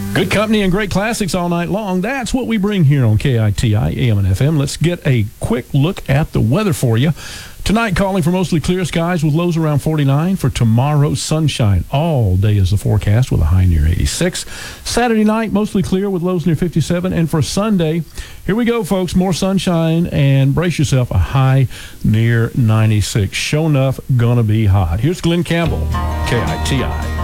Good company and great classics all night long. That's what we bring here on KITI AM and FM. Let's get a quick look at the weather for you. Tonight, calling for mostly clear skies with lows around 49. For tomorrow, sunshine all day is the forecast with a high near 86. Saturday night, mostly clear with lows near 57. And for Sunday, here we go, folks, more sunshine and brace yourself, a high near 96. Sure enough, gonna be hot. Here's Glenn Campbell, KITI.